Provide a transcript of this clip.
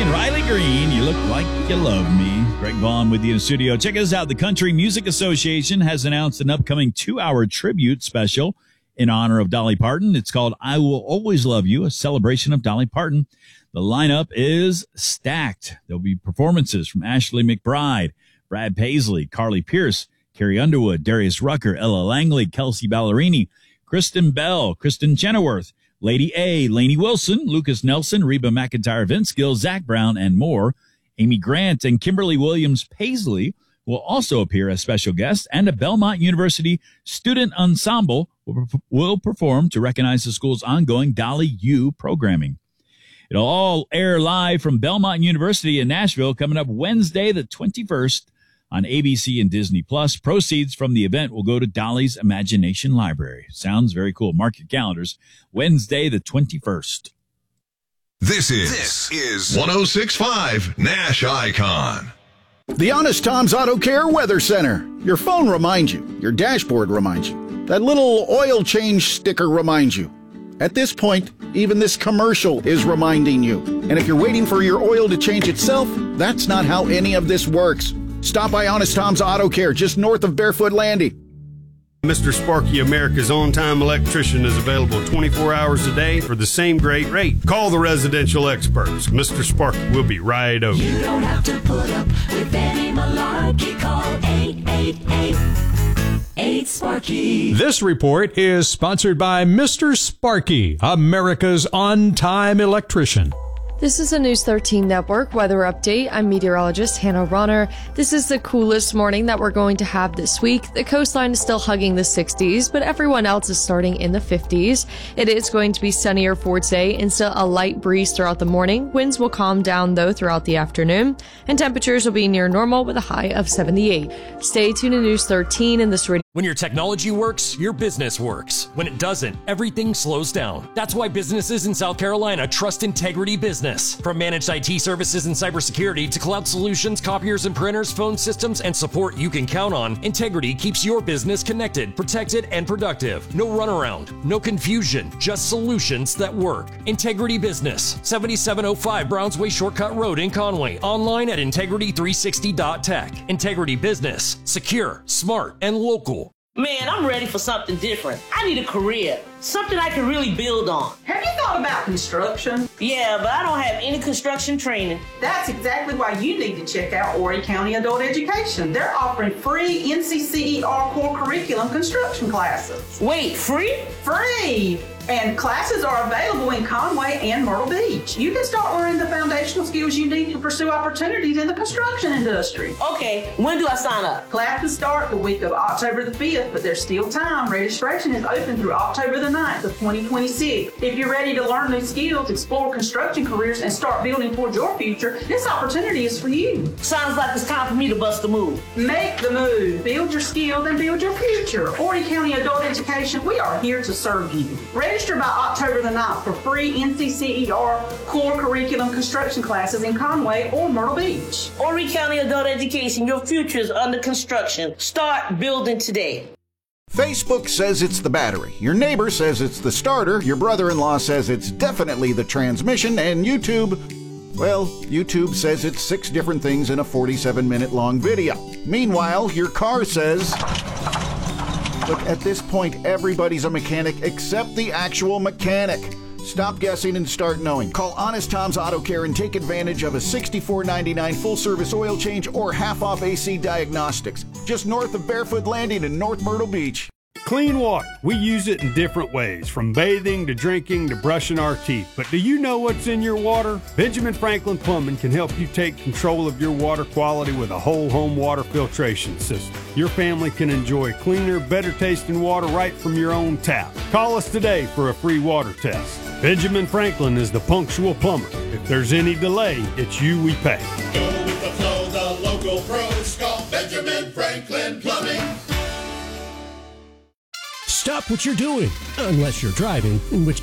and Riley Green. You look like you love me. Greg Vaughn with you in the studio. Check us out. The Country Music Association has announced an upcoming 2-hour tribute special in honor of Dolly Parton. It's called I Will Always Love You, a celebration of Dolly Parton. The lineup is stacked. There'll be performances from Ashley McBryde, Brad Paisley, Carly Pierce, Carrie Underwood, Darius Rucker, Ella Langley, Kelsey Ballerini, Kristen Bell, Kristen Chenoweth, Lady A, Lainey Wilson, Lucas Nelson, Reba McEntire, Vince Gill, Zach Brown, and more. Amy Grant and Kimberly Williams Paisley will also appear as special guests, and a Belmont University student ensemble will perform to recognize the school's ongoing Dolly U programming. It'll all air live from Belmont University in Nashville coming up Wednesday, the 21st on ABC and Disney+. Proceeds from the event will go to Dolly's Imagination Library. Sounds very cool. Mark your calendars. Wednesday, the 21st. This is 106.5 Nash Icon. The Honest Tom's Auto Care Weather Center. Your phone reminds you. Your dashboard reminds you. That little oil change sticker reminds you. At this point, even this commercial is reminding you. And if you're waiting for your oil to change itself, that's not how any of this works. Stop by Honest Tom's Auto Care, just north of Barefoot Landing. Mr. Sparky, America's on-time electrician, is available 24 hours a day for the same great rate. Call the residential experts. Mr. Sparky will be right over. You don't have to put up with any malarkey. Call 888-8-SPARKY. This report is sponsored by Mr. Sparky, America's on-time electrician. This is a News 13 Network weather update. I'm meteorologist Hannah Ronner. This is the coolest morning that we're going to have this week. The coastline is still hugging the 60s, but everyone else is starting in the 50s. It is going to be sunnier for today and still a light breeze throughout the morning. Winds will calm down, though, throughout the afternoon, and temperatures will be near normal with a high of 78. Stay tuned to News 13 in this radio. When your technology works, your business works. When it doesn't, everything slows down. That's why businesses in South Carolina trust Integrity Business. From managed IT services and cybersecurity to cloud solutions, copiers and printers, phone systems, and support you can count on, Integrity keeps your business connected, protected, and productive. No runaround, no confusion, just solutions that work. Integrity Business, 7705 Brownsway Shortcut Road in Conway. Online at integrity360.tech. Integrity Business, secure, smart, and local. Man, I'm ready for something different. I need a career, something I can really build on. Have you thought about construction? Yeah, but I don't have any construction training. That's exactly why you need to check out Horry County Adult Education. They're offering free NCCER core curriculum construction classes. Wait, free? Free! And classes are available in Conway and Myrtle Beach. You can start learning the foundational skills you need to pursue opportunities in the construction industry. Okay, when do I sign up? Classes start the week of October the 5th, but there's still time. Registration is open through October the 9th of 2026. If you're ready to learn new skills, explore construction careers, and start building towards your future, this opportunity is for you. Sounds like it's time for me to bust a move. Make the move. Build your skills and build your future. Horry County Adult Education, we are here to serve you. Register by October the 9th for free NCCER core curriculum construction classes in Conway or Myrtle Beach. Horry County Adult Education, your future is under construction. Start building today. Facebook says it's the battery. Your neighbor says it's the starter. Your brother-in-law says it's definitely the transmission. And YouTube, well, YouTube says it's 6 different things in a 47-minute long video. Meanwhile, your car says... Look, at this point, everybody's a mechanic except the actual mechanic. Stop guessing and start knowing. Call Honest Tom's Auto Care and take advantage of a $64.99 full-service oil change or half-off AC diagnostics. Just north of Barefoot Landing in North Myrtle Beach. Clean water. We use it in different ways, from bathing to drinking to brushing our teeth. But do you know what's in your water? Benjamin Franklin Plumbing can help you take control of your water quality with a whole home water filtration system. Your family can enjoy cleaner, better tasting water right from your own tap. Call us today for a free water test. Benjamin Franklin is the punctual plumber. If there's any delay, it's you we pay. Go with the flow, the local pros. Call Benjamin Franklin Plumbing. Stop what you're doing, unless you're driving, in which